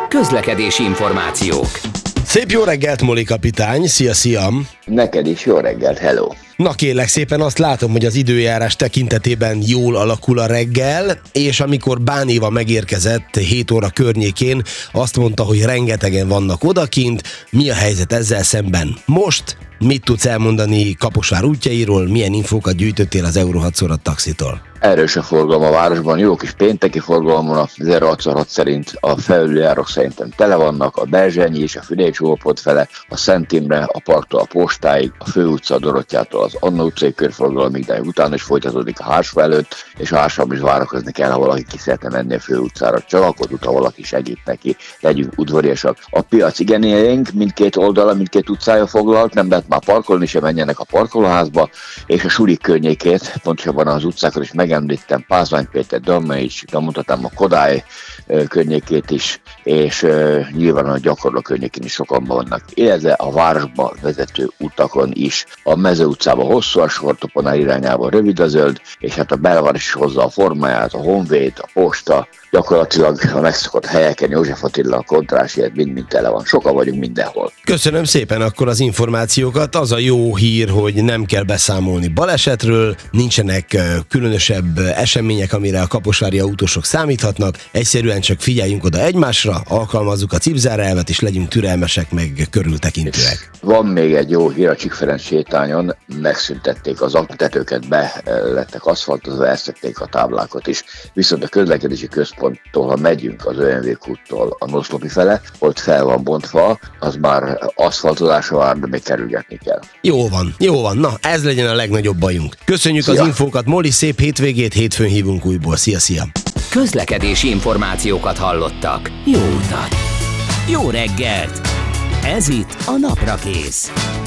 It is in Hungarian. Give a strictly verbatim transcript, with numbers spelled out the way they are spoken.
Közlekedési információk. Szép jó reggelt, Moli kapitány! Szia, szia! Neked is jó reggelt, hello! Na kérlek szépen, azt látom, hogy az időjárás tekintetében jól alakul a reggel, és amikor Bán Éva megérkezett hét óra környékén, azt mondta, hogy rengetegen vannak odakint. Mi a helyzet ezzel szemben most? Mit tudsz elmondani Kaposvár útjairól? Milyen infókat gyűjtöttél az Euro hatszor taxitól? Erős a forgalom a városban, jó kis pénteki forgalom van, az Euro hatszor szerint a felüljárók szerintem tele vannak, a Berzsenyi és a Füriyely-Csópot fele, a Szent Imre, a parktól a Postáig, a Főutca a Dorottyától az Anna utcai körforgalomig, de utána is folytatódik a Hársfa előtt, és a Hársfában is várakozni kell, ha valaki ki szeretne menni a Főutcára, csak akkor tud, ha valaki segít neki, legyünk udvariasak. A piac igen élénk, mindkét oldala, mindkét utcája foglalt, nem lehet már parkolni, se menjenek a parkolóházba, és a Sulik környékét, pontosabban az utcákat is megemlítem, Pázmány Péter, Damjaics, de mondhatám a Kodály környékét is, és uh, nyilván a Gyakorló környékén is sokan vannak, illetve a városba vezető utakon is. A Mező utcában hosszú a sor, Toponár irányában rövid a zöld, és hát a belváros is hozza a formáját, a Honvéd, a Posta, gyakorlatilag a megszokott helyeken, József Attila, a Kontrásiért mind-mind tele van. Sokan vagyunk mindenhol. Köszönöm szépen akkor az információkat. Az a jó hír, hogy nem kell beszámolni balesetről, nincsenek különösebb események, amire a kaposvári autósok számíthatnak. Egyszerűen csak figyeljünk oda egymásra, alkalmazzuk a cipzárelvet, és legyünk türelmesek, meg körültekintőek. Van még egy jó hír, a Csík Ferenc sétányon megszüntették az aknatetőket, be lettek aszfaltozva, elszették a táblákat is. Viszont a közlekedési központtól, ha megyünk az ö em vé kúttól a Noszlopi fele, ott fel van bontva, az már aszfaltozásra vár, de még kerülgetni kell. Jó van, jó van, na ez legyen a legnagyobb bajunk. Köszönjük Szia. Az infókat, Moli, szép hétvégét, hétfőn hívunk újból. Szia, szia! Közlekedési információkat hallottak. Jó utat! Jó reggelt! Ez itt a Naprakész.